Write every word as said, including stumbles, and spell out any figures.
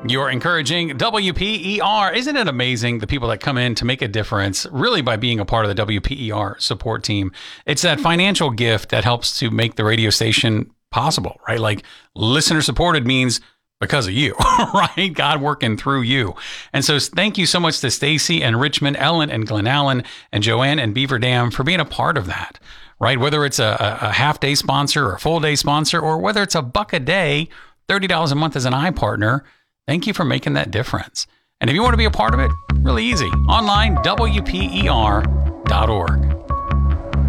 You're encouraging W P E R. Isn't it amazing the people that come in to make a difference really by being a part of the W P E R support team? It's that financial gift that helps to make the radio station possible, right? Like listener supported means because of you, right? God working through you. And so thank you so much to Stacy and Richmond, Ellen and Glen Allen and Joanne and Beaver Dam for being a part of that, right? Whether it's a, a half day sponsor or a full day sponsor, or whether it's a buck a day, thirty dollars a month as an iPartner, thank you for making that difference. And if you want to be a part of it, really easy. Online, W P E R dot org.